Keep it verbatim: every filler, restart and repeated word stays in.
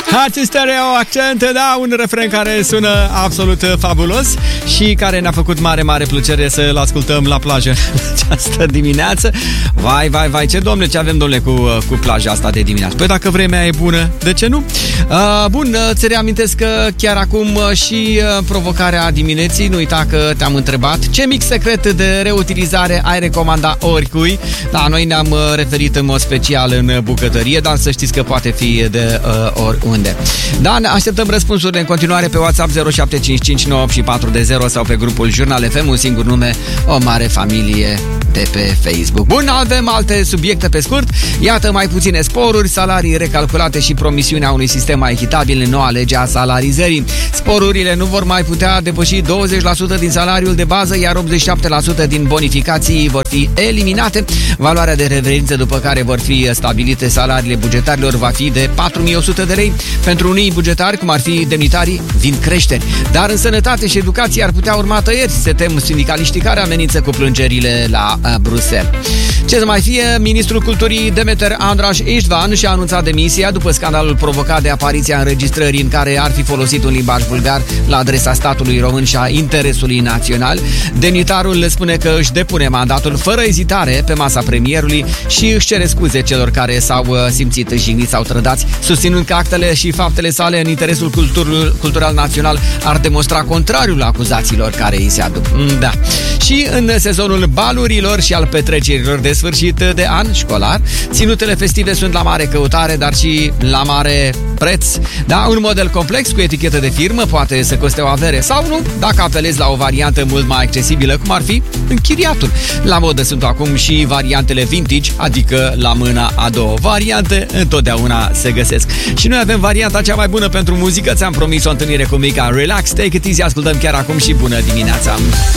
Hearts Stereo, Accent, da, un refren care sună absolut fabulos și care ne-a făcut mare, mare plăcere să-l ascultăm la plajă această dimineață. Vai, vai, vai, ce domne, ce avem, domne, cu, cu plaja asta de dimineață. Păi dacă vremea e bună, de ce nu? Uh, bun, îți reamintesc că chiar acum și uh, provocarea dimineții, nu uita că te-am întrebat ce mic secret de reutilizare ai recomanda oricui. Da, noi ne-am referit în mod special în bucătărie, dar să știți că poate fi de uh, oriunde. Da, ne așteptăm răspunsurile în continuare pe WhatsApp zero șapte cinci cinci nouă opt patru de zero sau pe grupul Jurnal F M, un singur nume, o mare familie de pe Facebook. Bun, avem alte subiecte pe scurt. Iată, mai puține sporuri, salarii recalculate și promisiunea unui sistem mai echitabil în noua lege a salarizării. Sporurile nu vor mai putea depăși douăzeci la sută din salariul de bază, iar optzeci și șapte la sută din bonificații vor fi eliminate. Valoarea de referință după care vor fi stabilite salariile bugetarilor va fi de patru mii o sută de lei. Pentru unii bugetari, cum ar fi demnitarii, vin creșteri. Dar în sănătate și educație ar putea urma tăieri, se tem sindicaliștii care amenință cu plângerile la uh, Bruxelles. Ce să mai fie, ministrul culturii Demeter Andraș Istvan și-a anunțat demisia după scandalul provocat de apariția înregistrării în care ar fi folosit un limbaj vulgar la adresa statului român și a interesului național. Demnitarul le spune că își depune mandatul fără ezitare pe masa premierului și își cere scuze celor care s-au simțit jigniți sau trădați, susținând că actele și faptele sale în interesul cultur- cultural național ar demonstra contrariul acuzațiilor care îi se aduc. Da. Și în sezonul balurilor și al petrecerilor de sfârșit de an școlar, ținutele festive sunt la mare căutare, dar și la mare preț. Da, un model complex cu etichetă de firmă poate să coste o avere sau nu, dacă apelezi la o variantă mult mai accesibilă, cum ar fi închiriatul. La modă sunt acum și variantele vintage, adică la mâna a doua. Variante întotdeauna se găsesc. Și noi avem varianta cea mai bună pentru muzică. Ți-am promis o întâlnire cu Mika Relax, Take It Easy, ascultăm chiar acum și bună dimineața!